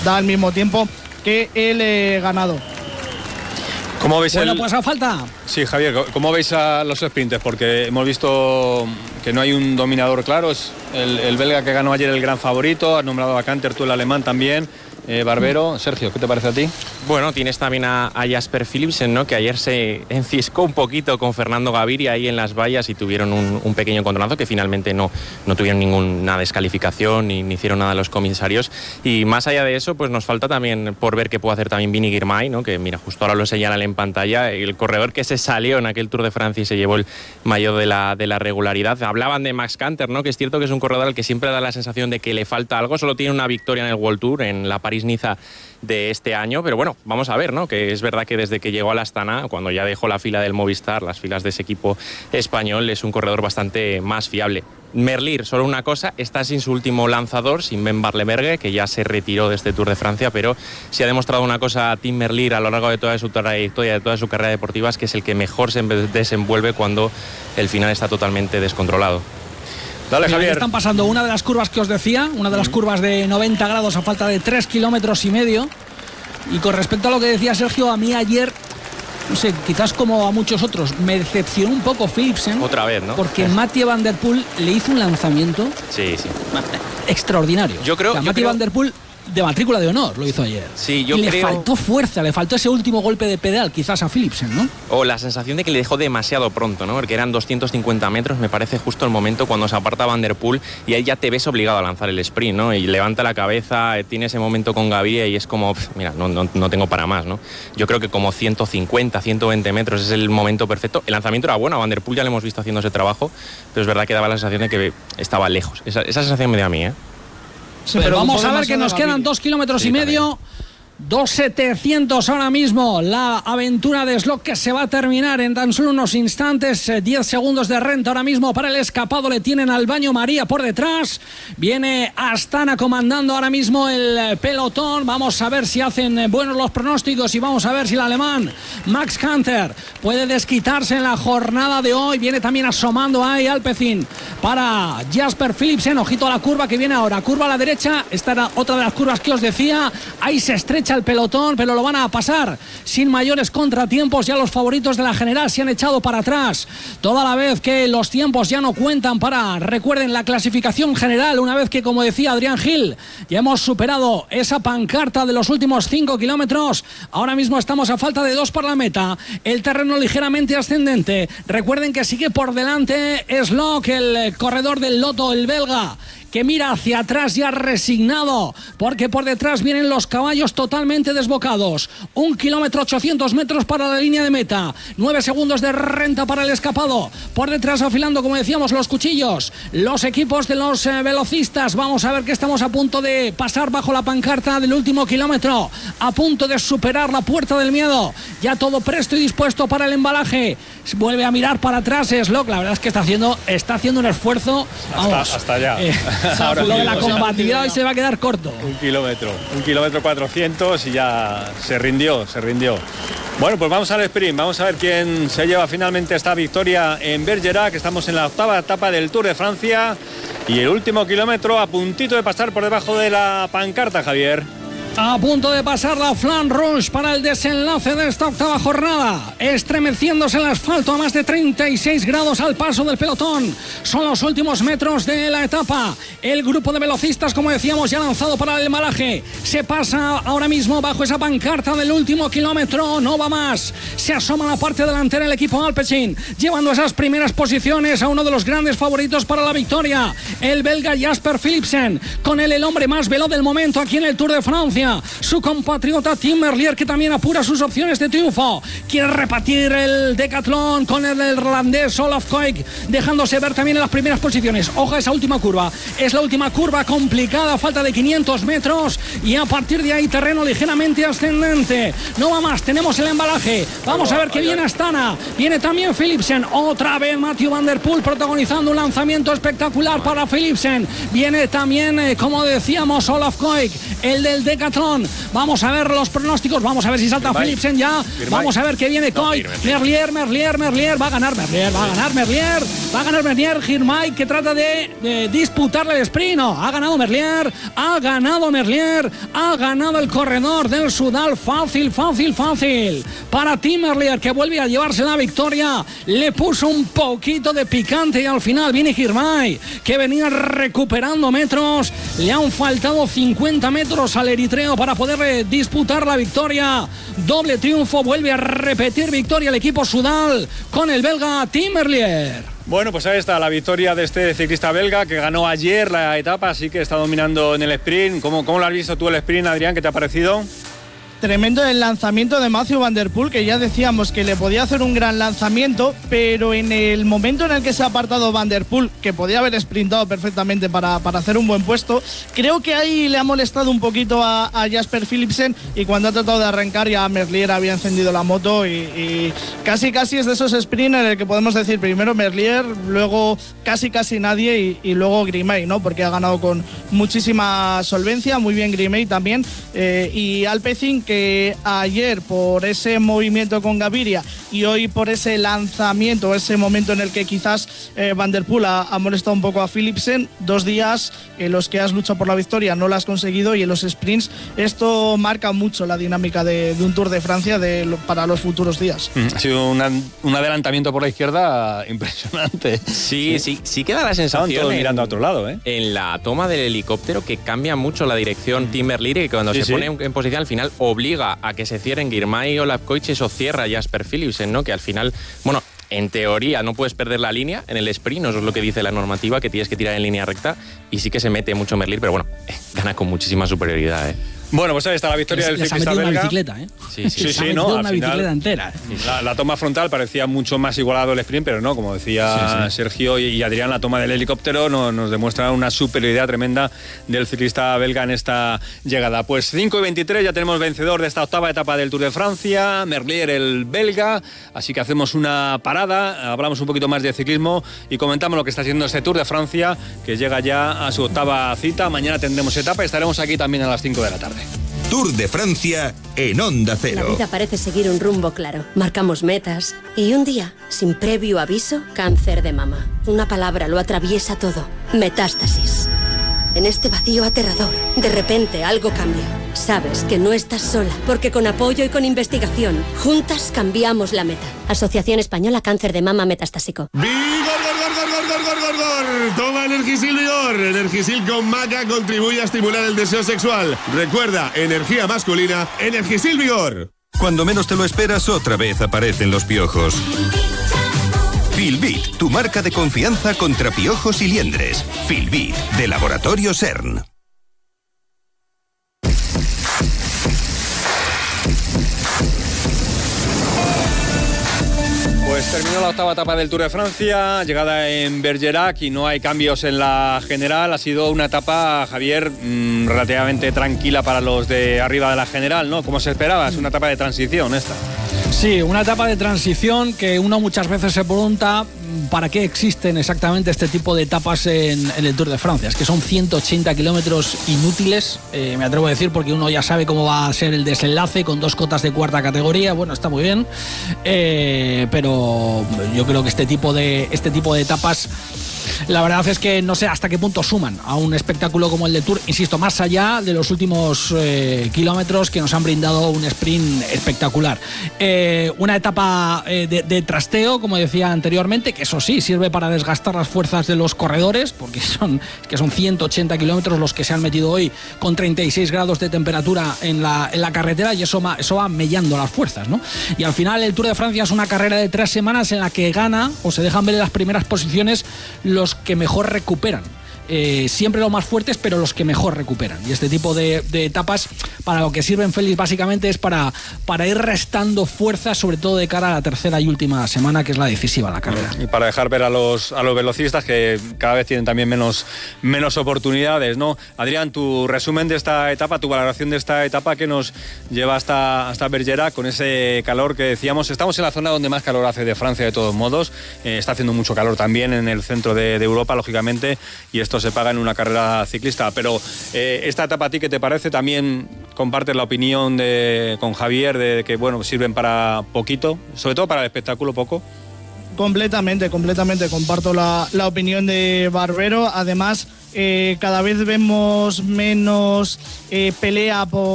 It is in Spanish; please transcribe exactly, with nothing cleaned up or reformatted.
da el mismo tiempo que el eh, ganador. ¿Cómo veis bueno, el... pues a falta. Sí, Javier, ¿cómo veis a los sprinters? Porque hemos visto que no hay un dominador claro. Es el, el belga que ganó ayer el gran favorito, has nombrado a Canter, tú el alemán también. Eh, Barbero, Sergio, ¿qué te parece a ti? Bueno, tienes también a, a Jasper Philipsen, ¿no? Que ayer se enciscó un poquito con Fernando Gaviria ahí en las vallas y tuvieron un, un pequeño encontronazo que finalmente no, no tuvieron ninguna descalificación ni, ni hicieron nada los comisarios. Y más allá de eso, pues nos falta también por ver qué puede hacer también Vinny Girmay, ¿no? Que mira, justo ahora lo señalan en pantalla, el corredor que se salió en aquel Tour de Francia y se llevó el maillot de la, de la regularidad. Hablaban de Max Canter, ¿no? Que es cierto que es un corredor al que siempre da la sensación de que le falta algo, solo tiene una victoria en el World Tour, en la París-Niza de este año, pero bueno, vamos a ver, ¿no? Que es verdad que desde que llegó al Astana, cuando ya dejó la fila del Movistar, las filas de ese equipo español, es un corredor bastante más fiable. Merlier, solo una cosa, está sin su último lanzador, sin Ben Barlebergue, que ya se retiró de este Tour de Francia, pero sí ha demostrado una cosa a Tim Merlier a lo largo de toda su trayectoria, de toda su carrera deportiva, es que es el que mejor se desenvuelve cuando el final está totalmente descontrolado. Dale, Javier. Están pasando una de las curvas que os decía, una de las curvas de noventa grados a falta de tres kilómetros y medio. Y con respecto a lo que decía Sergio, a mí ayer, no sé, quizás como a muchos otros, me decepcionó un poco Philipsen. Otra vez, ¿no? Porque Mathieu Van Der Poel le hizo un lanzamiento sí, sí. extraordinario. Yo creo, o sea, yo Mathieu creo... Van Der Poel de matrícula de honor lo hizo ayer. Sí, yo y le creo... faltó fuerza, le faltó ese último golpe de pedal quizás a Philipsen, ¿no? O la sensación de que le dejó demasiado pronto, ¿no? Porque eran doscientos cincuenta metros, me parece justo el momento cuando se aparta Van Der Poel y ahí ya te ves obligado a lanzar el sprint, ¿no? Y levanta la cabeza, tiene ese momento con Gaviria y es como, pff, mira, no, no, no tengo para más, ¿no? Yo creo que como ciento cincuenta, ciento veinte metros es el momento perfecto. El lanzamiento era bueno, a Van Der Poel ya le hemos visto haciendo ese trabajo, pero es verdad que daba la sensación de que estaba lejos. Esa, esa sensación me dio a mí, ¿eh? Sí, pero vamos a ver que nos quedan dos kilómetros sí, y medio. dos setecientos ahora mismo la aventura de Slok, que se va a terminar en tan solo unos instantes. diez segundos de renta ahora mismo para el escapado, le tienen al baño María por detrás. Viene Astana comandando ahora mismo el pelotón. Vamos a ver si hacen buenos los pronósticos y vamos a ver si el alemán Max Canter puede desquitarse en la jornada de hoy. Viene también asomando ahí Alpecin para Jasper Philipsen. Ojito a la curva que viene ahora, curva a la derecha. Esta era otra de las curvas que os decía. Ahí se estrecha el pelotón, pero lo van a pasar sin mayores contratiempos. Ya los favoritos de la general se han echado para atrás, toda la vez que los tiempos ya no cuentan para, recuerden, la clasificación general, una vez que, como decía Adrián Gil, ya hemos superado esa pancarta de los últimos cinco kilómetros. Ahora mismo estamos a falta de dos para la meta, el terreno ligeramente ascendente. Recuerden que sigue por delante Slok, el corredor del Lotto, el belga, que mira hacia atrás ya resignado, porque por detrás vienen los caballos totalmente desbocados. Un kilómetro ochocientos metros para la línea de meta, nueve segundos de renta para el escapado. Por detrás afilando, como decíamos, los cuchillos, los equipos de los eh, velocistas. Vamos a ver que estamos a punto de pasar bajo la pancarta del último kilómetro, a punto de superar la puerta del miedo. Ya todo presto y dispuesto para el embalaje. Vuelve a mirar para atrás Slok, la verdad es que está haciendo, está haciendo un esfuerzo, vamos, hasta, hasta allá. Eh, Ahora lo de la combatividad hoy se va a quedar corto. Un kilómetro, un kilómetro cuatrocientos y ya se rindió, se rindió. Bueno, pues vamos al sprint, vamos a ver quién se lleva finalmente esta victoria en Bergerac. Estamos en la octava etapa del Tour de Francia y el último kilómetro a puntito de pasar por debajo de la pancarta, Javier. A punto de pasar la Flamme Rouge para el desenlace de esta octava jornada. Estremeciéndose el asfalto a más de treinta y seis grados al paso del pelotón. Son los últimos metros de la etapa. El grupo de velocistas, como decíamos, ya lanzado para el embalaje. Se pasa ahora mismo bajo esa pancarta del último kilómetro. No va más. Se asoma a la parte delantera el equipo Alpecin, llevando esas primeras posiciones a uno de los grandes favoritos para la victoria, el belga Jasper Philipsen. Con él el hombre más veloz del momento aquí en el Tour de Francia, su compatriota Tim Merlier, que también apura sus opciones de triunfo. Quiere repartir el decatlón con el irlandés Olaf Koik, dejándose ver también en las primeras posiciones. Ojo a esa última curva, es la última curva complicada, falta de quinientos metros y a partir de ahí terreno ligeramente ascendente. No va más, tenemos el embalaje. Vamos a ver que viene Astana, viene también Philipsen, otra vez Mathieu Van Der Poel protagonizando un lanzamiento espectacular para Philipsen. Viene también, eh, como decíamos, Olaf Koik, el del decatlón triatlón. Vamos a ver los pronósticos, vamos a ver si salta Girmay. Philipsen ya. Girmay. Vamos a ver qué viene No, Coy. Girmay. Merlier, Merlier, Merlier. Va a ganar Merlier, va a ganar Merlier. Va a ganar Merlier. Girmay, que trata de, de disputarle el sprint. No, ha ganado Merlier. Ha ganado Merlier. Ha ganado el corredor del Sudal. Fácil, fácil, fácil. Para Tim Merlier, que vuelve a llevarse la victoria. Le puso un poquito de picante y al final viene Girmay, que venía recuperando metros. Le han faltado cincuenta metros al eritreo para poder disputar la victoria. Doble triunfo, vuelve a repetir victoria el equipo Sudal con el belga Tim Merlier. Bueno, pues ahí está la victoria de este ciclista belga que ganó ayer la etapa, así que está dominando en el sprint. ¿Cómo, cómo lo has visto tú el sprint, Adrián? ¿Qué te ha parecido? Tremendo el lanzamiento de Mathieu van der Poel, que ya decíamos que le podía hacer un gran lanzamiento, pero en el momento en el que se ha apartado van der Poel, que podía haber sprintado perfectamente para, para hacer un buen puesto, creo que ahí le ha molestado un poquito a, a Jasper Philipsen, y cuando ha tratado de arrancar ya Merlier había encendido la moto y, y casi casi es de esos sprints en el que podemos decir primero Merlier, luego casi casi nadie y, y luego Girmay, ¿no? Porque ha ganado con muchísima solvencia, muy bien Girmay también, eh, y Alpecin, que ayer por ese movimiento con Gaviria y hoy por ese lanzamiento, ese momento en el que quizás eh, Van der Poel ha, ha molestado un poco a Philipsen, dos días en los que has luchado por la victoria, no lo has conseguido, y en los sprints esto marca mucho la dinámica de, de un Tour de Francia de, para los futuros días. Ha sido una, un adelantamiento por la izquierda impresionante. Sí, sí, sí queda la Estaban sensación todos en, mirando a otro lado, ¿eh? en la toma del helicóptero que cambia mucho la dirección Tim Merlier, y que cuando Sí, se sí. pone en, en posición al final obliga a que se cierren Girmay y Olaf Koch, eso cierra Jasper Philipsen, ¿no? Que al final, bueno, en teoría no puedes perder la línea en el sprint, eso es lo que dice la normativa, que tienes que tirar en línea recta, y sí que se mete mucho Merlier, pero bueno, eh, gana con muchísima superioridad, ¿eh? Bueno, pues ahí está la victoria Les, del les ha ciclista metido una belga. bicicleta, ¿eh? Sí, sí, Sí, Les ha sí, metido no, al una final- bicicleta entera. La, la toma frontal parecía mucho más igualado el sprint, pero no, como decía Sí, sí. Sergio y, y Adrián, la toma del helicóptero no, nos demuestra una superioridad tremenda del ciclista belga en esta llegada. Pues cinco y veintitrés, ya tenemos vencedor de esta octava etapa del Tour de Francia, Merlier el belga, así que hacemos una parada, hablamos un poquito más de ciclismo y comentamos lo que está haciendo este Tour de Francia, que llega ya a su octava cita. Mañana tendremos etapa y estaremos aquí también a las cinco de la tarde. Tour de Francia en Onda La Cero. vida parece seguir un rumbo claro. Marcamos metas y un día, sin previo aviso, cáncer de mama. Una palabra lo atraviesa todo. Metástasis. En este vacío aterrador, de repente algo cambia. Sabes que no estás sola, porque con apoyo y con investigación, juntas cambiamos la meta. Asociación Española Cáncer de Mama Metastásico. ¡Vigor, gor, gor, gor, gor, gor, gor, gor! Toma Energisil Vigor. Energisil con maca contribuye a estimular el deseo sexual. Recuerda, energía masculina, Energisil Vigor. Cuando menos te lo esperas, otra vez aparecen los piojos. Filbit, tu marca de confianza contra piojos y liendres. Filbit, de Laboratorio CERN. Pues terminó la octava etapa del Tour de Francia, llegada en Bergerac y no hay cambios en la general. Ha sido una etapa, Javier, mmm, relativamente tranquila para los de arriba de la general, ¿no? Como se esperaba, es una etapa de transición esta. Sí, una etapa de transición que uno muchas veces se pregunta para qué existen exactamente este tipo de etapas en, en el Tour de Francia. Es que son ciento ochenta kilómetros inútiles, eh, me atrevo a decir, porque uno ya sabe cómo va a ser el desenlace con dos cotas de cuarta categoría. Bueno, está muy bien, eh, pero yo creo que este tipo de, este tipo de etapas, la verdad es que no sé hasta qué punto suman a un espectáculo como el de Tour, insisto, más allá de los últimos eh, kilómetros que nos han brindado un sprint espectacular. Eh, una etapa eh, de, de trasteo, como decía anteriormente, que eso sí, sirve para desgastar las fuerzas de los corredores, porque son, que son ciento ochenta kilómetros los que se han metido hoy con treinta y seis grados de temperatura en la, en la carretera, y eso, eso va mellando las fuerzas, ¿no? Y al final el Tour de Francia es una carrera de tres semanas en la que gana o se dejan ver en las primeras posiciones los que mejor recuperan. Eh, siempre los más fuertes, pero los que mejor recuperan. Y este tipo de, de etapas, para lo que sirven, Félix, básicamente es para, para ir restando fuerzas, sobre todo de cara a la tercera y última semana, que es la decisiva en la carrera. Y para dejar ver a los, a los velocistas que cada vez tienen también menos, menos oportunidades, ¿no? Adrián, tu resumen de esta etapa, tu valoración de esta etapa que nos lleva hasta, hasta Bergerac, con ese calor que decíamos. Estamos en la zona donde más calor hace de Francia, de todos modos. Eh, está haciendo mucho calor también en el centro de, de Europa, lógicamente, y esto se paga en una carrera ciclista. Pero eh, esta etapa, ¿a ti qué te parece? También compartes la opinión de, con Javier de que bueno, sirven para poquito, sobre todo para el espectáculo poco. Completamente, completamente comparto la, la opinión de Barbero. Además, eh, cada vez vemos menos eh, pelea por